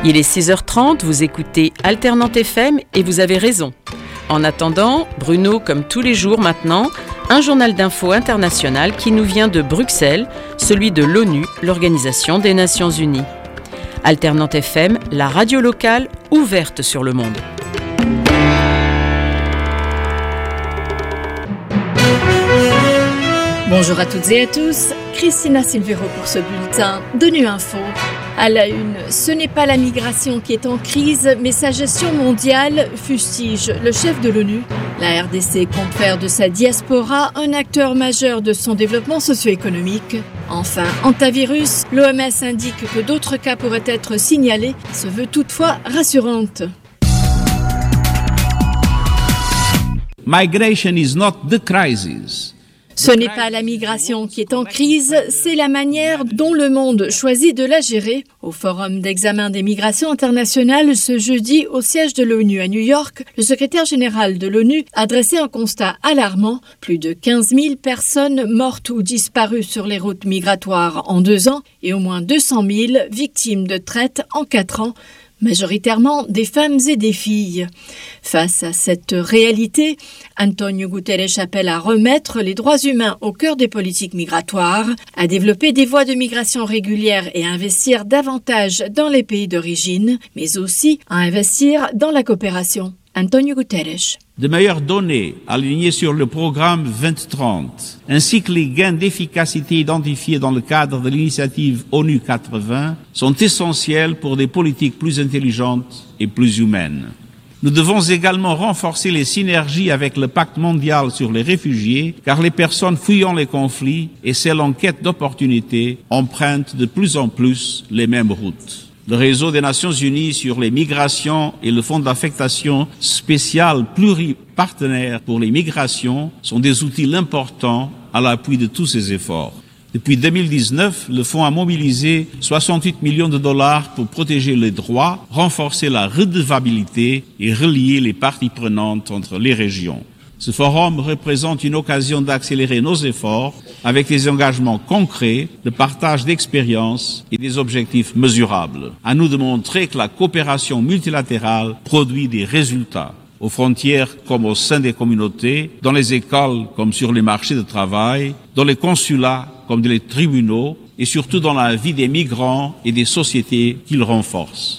Il est 6h30, vous écoutez Alternante FM et vous avez raison. En attendant, Bruno, comme tous les jours maintenant, un journal d'info international qui nous vient de Bruxelles, celui de l'ONU, l'Organisation des Nations Unies. Alternante FM, la radio locale ouverte sur le monde. Bonjour à toutes et à tous, Christina Silvero pour ce bulletin d'ONU Info. À la une, ce n'est pas la migration qui est en crise, mais sa gestion mondiale, fustige le chef de l'ONU. La RDC compte faire de sa diaspora un acteur majeur de son développement socio-économique. Enfin, antivirus, l'OMS indique que d'autres cas pourraient être signalés, se veut toutefois rassurante. Migration is not the crisis. Ce n'est pas la migration qui est en crise, c'est la manière dont le monde choisit de la gérer. Au Forum d'examen des migrations internationales ce jeudi au siège de l'ONU à New York, le secrétaire général de l'ONU a dressé un constat alarmant. Plus de 15 000 personnes mortes ou disparues sur les routes migratoires en 2 ans et au moins 200 000 victimes de traite en 4 ans. Majoritairement des femmes et des filles. Face à cette réalité, Antonio Guterres appelle à remettre les droits humains au cœur des politiques migratoires, à développer des voies de migration régulières et à investir davantage dans les pays d'origine, mais aussi à investir dans la coopération. Antonio Guterres. De meilleures données alignées sur le programme 2030, ainsi que les gains d'efficacité identifiés dans le cadre de l'initiative ONU 80 sont essentiels pour des politiques plus intelligentes et plus humaines. Nous devons également renforcer les synergies avec le Pacte mondial sur les réfugiés, car les personnes fuyant les conflits et celles en quête d'opportunités empruntent de plus en plus les mêmes routes. Le réseau des Nations Unies sur les migrations et le Fonds d'affectation spéciale pluripartenaire pour les migrations sont des outils importants à l'appui de tous ces efforts. Depuis 2019, le Fonds a mobilisé 68 millions de dollars pour protéger les droits, renforcer la redevabilité et relier les parties prenantes entre les régions. Ce forum représente une occasion d'accélérer nos efforts avec des engagements concrets, de partage d'expériences et des objectifs mesurables. À nous de montrer que la coopération multilatérale produit des résultats, aux frontières comme au sein des communautés, dans les écoles comme sur les marchés de travail, dans les consulats comme dans les tribunaux et surtout dans la vie des migrants et des sociétés qu'ils renforcent.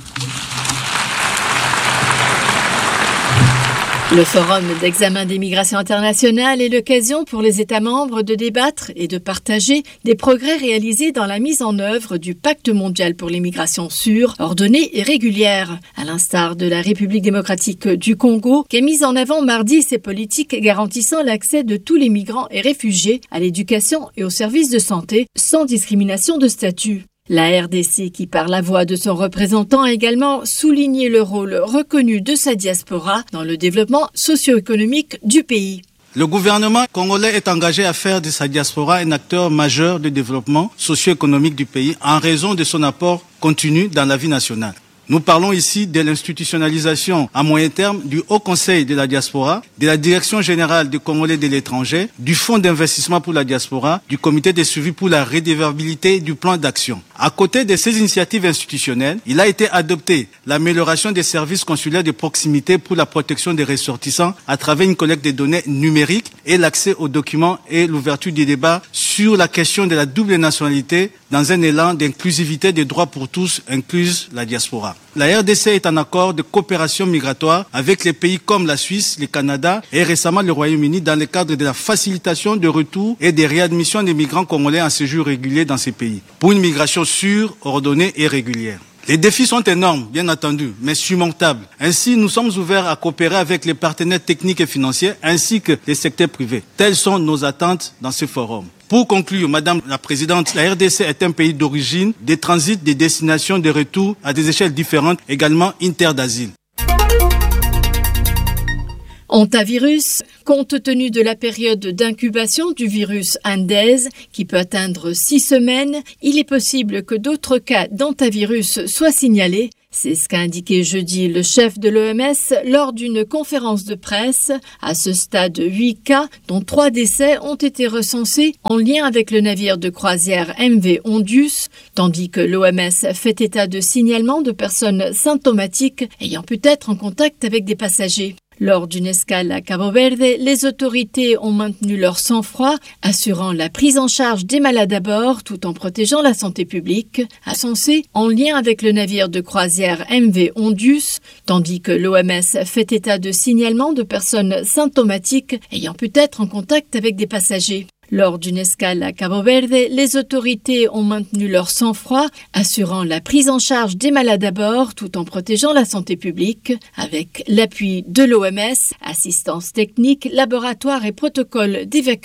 Le Forum d'examen des migrations internationales est l'occasion pour les États membres de débattre et de partager des progrès réalisés dans la mise en œuvre du Pacte mondial pour les migrations sûres, ordonnées et régulières, à l'instar de la République démocratique du Congo, qui a mis en avant mardi ses politiques garantissant l'accès de tous les migrants et réfugiés à l'éducation et aux services de santé, sans discrimination de statut. La RDC, qui par la voix de son représentant a également souligné le rôle reconnu de sa diaspora dans le développement socio-économique du pays. Le gouvernement congolais est engagé à faire de sa diaspora un acteur majeur de développement socio-économique du pays en raison de son apport continu dans la vie nationale. Nous parlons ici de l'institutionnalisation à moyen terme du Haut Conseil de la diaspora, de la Direction générale des Congolais de l'étranger, du Fonds d'investissement pour la diaspora, du Comité de suivi pour la redevabilité du plan d'action. À côté de ces initiatives institutionnelles, il a été adopté l'amélioration des services consulaires de proximité pour la protection des ressortissants à travers une collecte de données numériques et l'accès aux documents et l'ouverture des débats sur la question de la double nationalité dans un élan d'inclusivité des droits pour tous, incluse la diaspora. La RDC est en accord de coopération migratoire avec les pays comme la Suisse, le Canada et récemment le Royaume-Uni dans le cadre de la facilitation de retour et de réadmission des migrants congolais en séjour régulier dans ces pays, pour une migration sûre, ordonnée et régulière. Les défis sont énormes, bien entendu, mais surmontables. Ainsi, nous sommes ouverts à coopérer avec les partenaires techniques et financiers ainsi que les secteurs privés. Telles sont nos attentes dans ce forum. Pour conclure, Madame la Présidente, la RDC est un pays d'origine, de transit, de destination, de retour à des échelles différentes, également inter d'asile. Hantavirus, compte tenu de la période d'incubation du virus Andes, qui peut atteindre 6 semaines, il est possible que d'autres cas d'hantavirus soient signalés. C'est ce qu'a indiqué jeudi le chef de l'OMS lors d'une conférence de presse. À ce stade, 8 cas, dont 3 décès, ont été recensés en lien avec le navire de croisière MV Ondius, tandis que l'OMS fait état de signalement de personnes symptomatiques ayant pu être en contact avec des passagers. Lors d'une escale à Cabo Verde, les autorités ont maintenu leur sang-froid, assurant la prise en charge des malades à bord tout en protégeant la santé publique, annoncé en lien avec le navire de croisière MV Ondius, tandis que l'OMS fait état de signalement de personnes symptomatiques ayant pu être en contact avec des passagers. Lors d'une escale à Cabo Verde, les autorités ont maintenu leur sang-froid, assurant la prise en charge des malades à bord tout en protégeant la santé publique, avec l'appui de l'OMS, assistance technique, laboratoire et protocole d'évacuation.